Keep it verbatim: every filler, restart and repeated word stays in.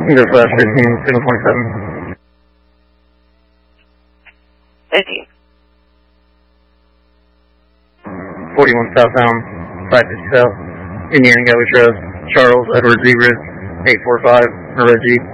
Go flash fifteen, seven twenty-seven. fifteen. forty-one southbound, five fifty south, Indiana Gallery Trail, Charles Edward Zebras, eight four five, Reggie.